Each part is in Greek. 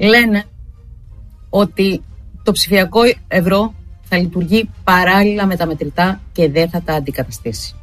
λένε ότι το ψηφιακό ευρώ θα λειτουργεί παράλληλα με τα μετρητά και δεν θα τα αντικαταστήσει.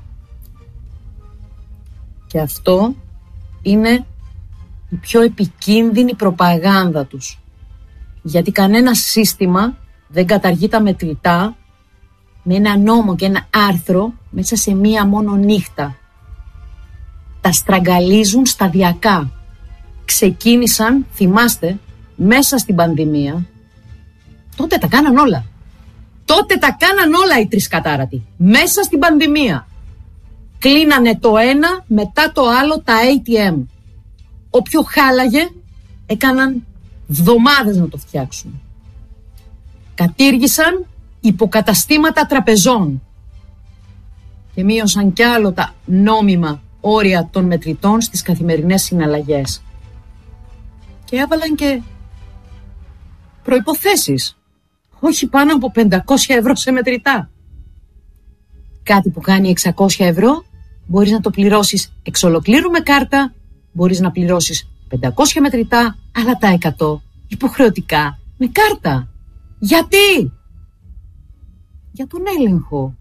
Και αυτό είναι η πιο επικίνδυνη προπαγάνδα τους. Γιατί κανένα σύστημα δεν καταργεί τα μετρητά με ένα νόμο και ένα άρθρο μέσα σε μία μόνο νύχτα. Τα στραγγαλίζουν σταδιακά. Ξεκίνησαν, θυμάστε, μέσα στην πανδημία. Τότε τα κάναν όλα. Τότε τα κάναν όλα οι τρισκατάρατοι. Μέσα στην πανδημία. Κλείνανε το ένα μετά το άλλο τα ATM. Όποιο χάλαγε, έκαναν εβδομάδες να το φτιάξουν. Κατήργησαν υποκαταστήματα τραπεζών και μείωσαν κι άλλο τα νόμιμα όρια των μετρητών στις καθημερινές συναλλαγές. Και έβαλαν και προϋποθέσεις. Όχι πάνω από 500 ευρώ σε μετρητά. Κάτι που κάνει 600 ευρώ μπορείς να το πληρώσεις εξ ολοκλήρου με κάρτα, μπορείς να πληρώσεις 500 μετρητά, αλλά τα 100 υποχρεωτικά με κάρτα. Γιατί? Για τον έλεγχο.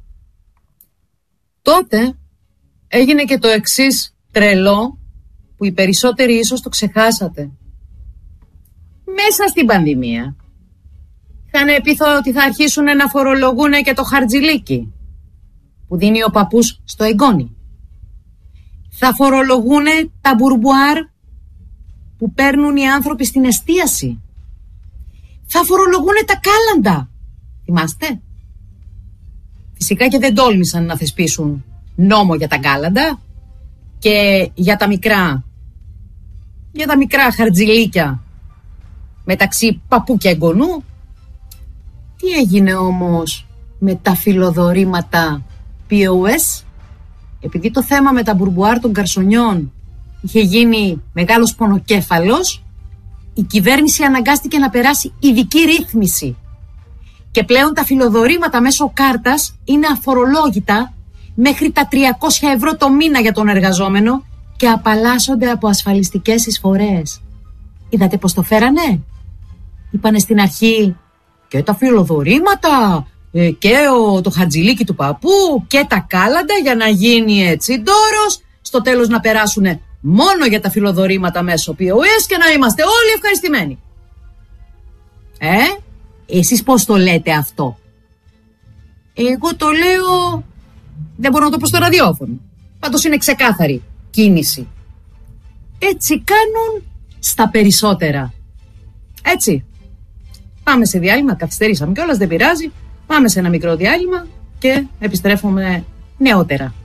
Τότε έγινε και το εξής τρελό που οι περισσότεροι ίσως το ξεχάσατε. Μέσα στην πανδημία είχαν επίθω ότι θα αρχίσουν να φορολογούν και το χαρτζηλίκι που δίνει ο παππούς στο εγγόνι. Θα φορολογούν τα μπουρμπουάρ που παίρνουν οι άνθρωποι στην εστίαση. Θα φορολογούν τα κάλαντα. Θυμάστε? Φυσικά και δεν τόλμησαν να θεσπίσουν νόμο για τα κάλαντα και για τα μικρά χαρτζηλίκια μεταξύ παππού και εγγονού. Τι έγινε όμως με τα φιλοδορήματα POS? Επειδή το θέμα με τα μπουρμπουάρ των γκαρσονιών είχε γίνει μεγάλος πονοκέφαλος, η κυβέρνηση αναγκάστηκε να περάσει ειδική ρύθμιση. Και πλέον τα φιλοδορήματα μέσω κάρτας είναι αφορολόγητα μέχρι τα 300 ευρώ το μήνα για τον εργαζόμενο και απαλλάσσονται από ασφαλιστικές εισφορές. Είδατε πως το φέρανε? Είπανε στην αρχή και τα φιλοδορήματα και το χαρτζηλίκι του παππού και τα κάλαντα για να γίνει έτσι ντόρος, στο τέλος να περάσουν μόνο για τα φιλοδορήματα μέσω POS και να είμαστε όλοι ευχαριστημένοι. Εσείς πώς το λέτε αυτό? Εγώ το λέω, δεν μπορώ να το πω στο ραδιόφωνο. Πάντως είναι ξεκάθαρη κίνηση. Έτσι κάνουν στα περισσότερα. Έτσι. Πάμε σε διάλειμμα, καθυστερήσαμε κιόλας, δεν πειράζει. Πάμε σε ένα μικρό διάλειμμα και επιστρέφουμε νεότερα.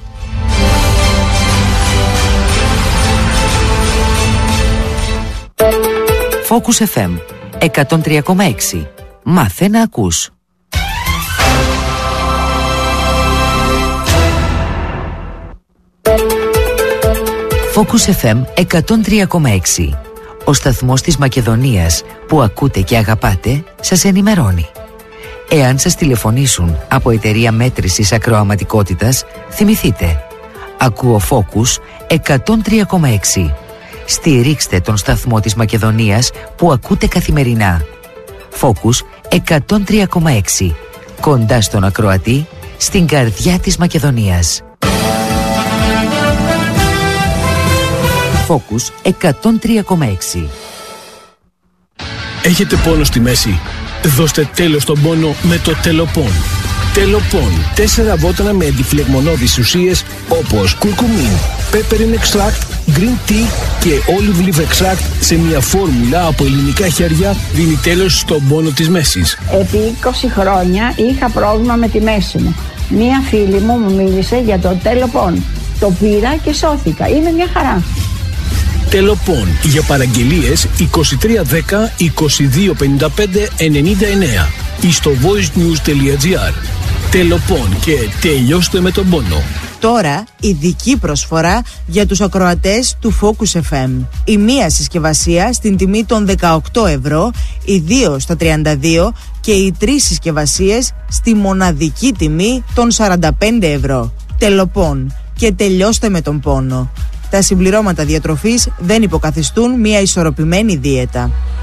Focus FM 103,6. Μάθε να ακούς. Focus FM 103,6. Ο σταθμός της Μακεδονίας που ακούτε και αγαπάτε σας ενημερώνει. Εάν σας τηλεφωνήσουν από εταιρεία μέτρησης ακροαματικότητας, θυμηθείτε. Ακούω Focus 103,6. Στηρίξτε τον σταθμό της Μακεδονίας που ακούτε καθημερινά. Focus 103,6. Κοντά στον ακροατή, στην καρδιά της Μακεδονίας. Focus 103,6. Έχετε πόνο στη μέση? Δώστε τέλος στον πόνο με το Τελοπών. Τελοπών. 4 βότανα με αντιφλεγμονώδεις ουσίες όπως κουρκουμίν, peppermint extract, green tea και olive leaf extract σε μια φόρμουλα από ελληνικά χέρια δίνει τέλος στον πόνο της μέσης. Επί 20 χρόνια είχα πρόβλημα με τη μέση μου. Μία φίλη μου μίλησε για το Τελοπών. Το πήρα και σώθηκα. Είναι μια χαρά. Τελοπών. Για παραγγελίες 2310 2255 99 ή στο voicenews.gr. Τελοπών και τελειώστε με τον πόνο. Τώρα ειδική προσφορά για τους ακροατές του Focus FM. Η μία συσκευασία στην τιμή των 18 ευρώ, οι 2 στα 32 και οι 3 συσκευασίες στη μοναδική τιμή των 45 ευρώ. Τελοπών και τελειώστε με τον πόνο. τα συμπληρώματα διατροφής δεν υποκαθιστούν μια ισορροπημένη δίαιτα.